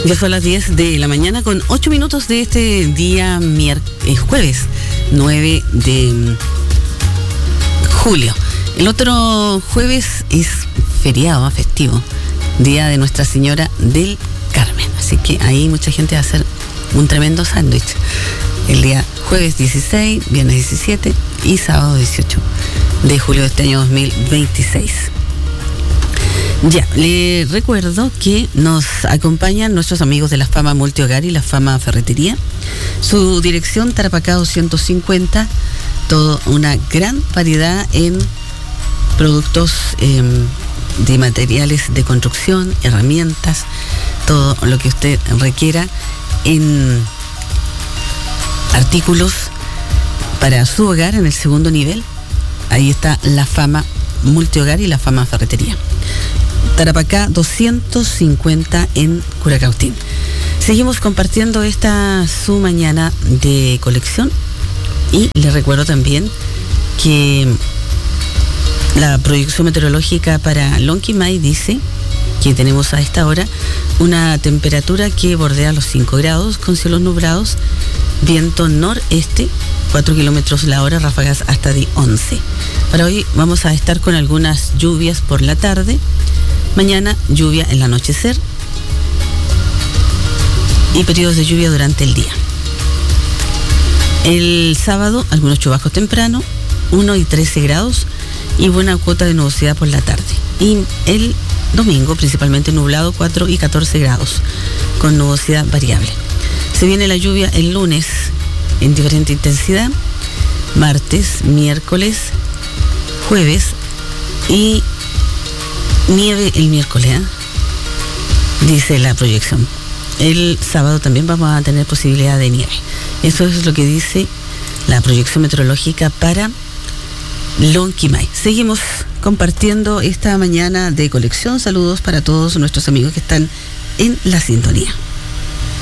Ya son las 10 de la mañana con 8 minutos de este día jueves 9 de julio. El otro jueves es feriado, festivo, Día de Nuestra Señora del Carmen. Así que ahí mucha gente va a hacer un tremendo sándwich. El día jueves 16, viernes 17 y sábado 18 de julio de este año 2026. Ya, les recuerdo que nos acompañan nuestros amigos de la Fama Multihogar y la Fama Ferretería. Su dirección, Tarapacá 250, toda una gran variedad en productos de materiales de construcción, herramientas, todo lo que usted requiera en artículos para su hogar en el segundo nivel. Ahí está la Fama Multihogar y la Fama Ferretería. Tarapacá 250 en Curacautín. Seguimos compartiendo esta su mañana de colección y les recuerdo también que la proyección meteorológica para Lonquimay dice que tenemos a esta hora una temperatura que bordea los 5 grados con cielos nublados, viento noreste 4 kilómetros la hora, ráfagas hasta de 11. Para hoy vamos a estar con algunas lluvias por la tarde. Mañana lluvia en el anochecer y periodos de lluvia durante el día. El sábado algunos chubascos temprano, 1 y 13 grados y buena cuota de nubosidad por la tarde. Y el domingo principalmente nublado, 4 y 14 grados con nubosidad variable. Se viene la lluvia el lunes en diferente intensidad, martes, miércoles, jueves y nieve el miércoles, dice la proyección. El sábado también vamos a tener posibilidad de nieve. Eso es lo que dice la proyección meteorológica para Lonquimay. Seguimos compartiendo esta mañana de colección. Saludos para todos nuestros amigos que están en la sintonía.